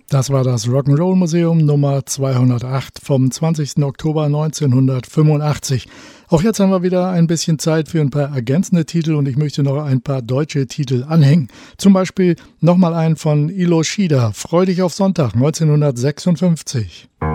Das war das Rock'n'Roll Museum Nummer 208 vom 20. Oktober 1985. Auch jetzt haben wir wieder ein bisschen Zeit für ein paar ergänzende Titel und ich möchte noch ein paar deutsche Titel anhängen. Zum Beispiel nochmal einen von Ilo Schieder, Freu dich auf Sonntag 1956.